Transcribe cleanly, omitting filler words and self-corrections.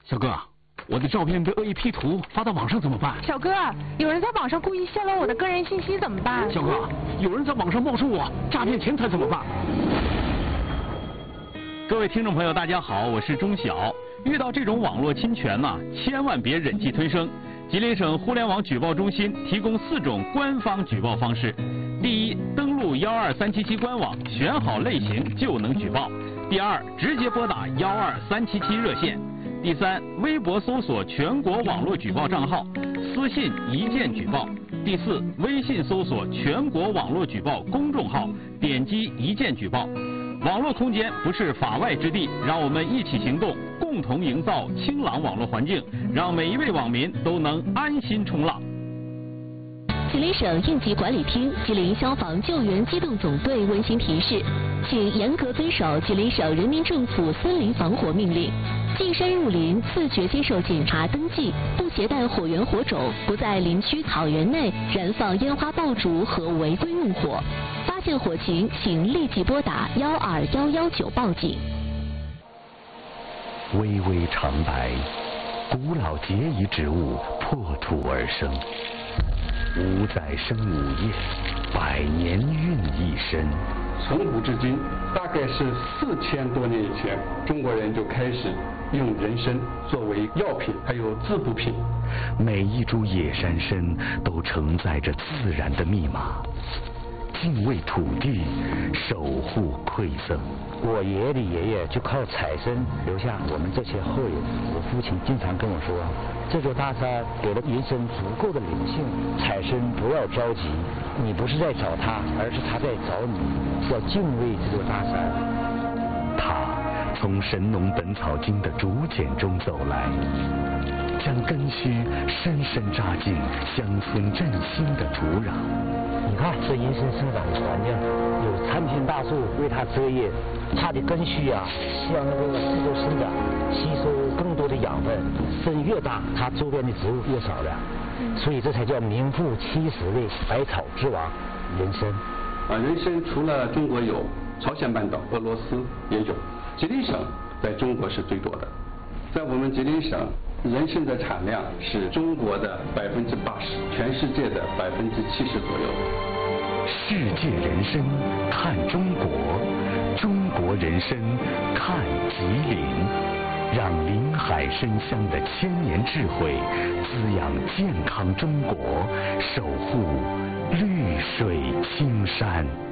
小哥，我的照片被恶意 P 图发到网上怎么办？ 小哥，有人在网上故意泄露我的个人信息怎么办？ 小哥，有人在网上冒充我诈骗钱财怎么办？ 各位听众朋友，大家好，我是钟晓。遇到这种网络侵权呢，千万别忍气吞声。吉林省互联网举报中心提供4种官方举报方式：第一，登录12377官网，选好类型就能举报；第二，直接拨打12377热线；第三，微博搜索全国网络举报账号，私信一键举报；第四，微信搜索全国网络举报公众号，点击一键举报。网络空间不是法外之地，让我们一起行动，共同营造清朗网络环境，让每一位网民都能安心冲浪。 吉林省应急管理厅、吉林消防救援机动总队温馨提示，请严格遵守吉林省人民政府森林防火命令，进山入林自觉接受检查登记，不携带火源火种，不在林区草原内燃放烟花爆竹和违规用火。发现火情，请立即拨打12119报警。 巍巍长白，古老节遗植物破土而生，5载生5夜，100年孕一身。 从古至今，大概是4000多年以前，中国人就开始用人参作为药品，还有滋补品。 每一株野山参都承载着自然的密码。敬畏土地，守护馈赠。 我爷爷的爷爷就靠采参留下我们这些后人。我父亲经常跟我说，这座大山给了人参足够的灵性，采参不要着急，你不是在找他，而是他在找你，要敬畏这座大山。 他从《神农本草经》的竹简中走来，将根须深深扎进乡村振兴的土壤。 你看这人参生长的环境，有参天大树为它遮叶，它的根须啊向那个四周生长，吸收更多的养分。参越大，它周边的植物越少了，所以这才叫名副其实的百草之王人参。 人参除了中国有，朝鲜半岛、俄罗斯也有，吉林省在中国是最多的。在我们吉林省，人参的产量是中国的80%，全世界的70%左右。 世界人参看中国，中国人参看吉林，让林海参乡的千年智慧滋养健康中国，守护绿水青山。